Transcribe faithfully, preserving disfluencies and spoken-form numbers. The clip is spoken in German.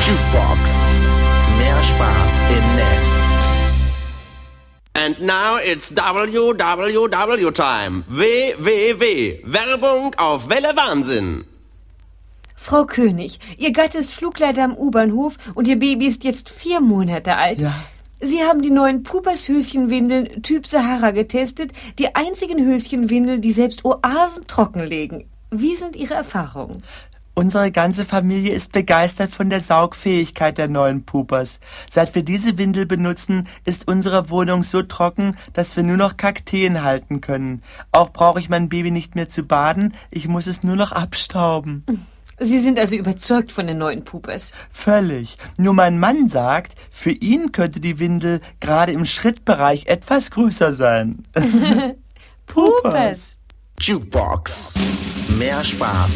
Jukebox. Mehr Spaß im Netz. And now it's W W W time. W W W. Werbung auf Welle Wahnsinn. Frau König, Ihr Gatte ist Flugleiter am U-Bahnhof und Ihr Baby ist jetzt vier Monate alt. Ja. Sie haben die neuen Pupas-Höschenwindeln Typ Sahara getestet, die einzigen Höschenwindeln, die selbst Oasen trockenlegen. Wie sind Ihre Erfahrungen? Unsere ganze Familie ist begeistert von der Saugfähigkeit der neuen Pupas. Seit wir diese Windel benutzen, ist unsere Wohnung so trocken, dass wir nur noch Kakteen halten können. Auch brauche ich mein Baby nicht mehr zu baden, ich muss es nur noch abstauben. Sie sind also überzeugt von den neuen Pupas? Völlig. Nur mein Mann sagt, für ihn könnte die Windel gerade im Schrittbereich etwas größer sein. Pupas! Jukebox. Mehr Spaß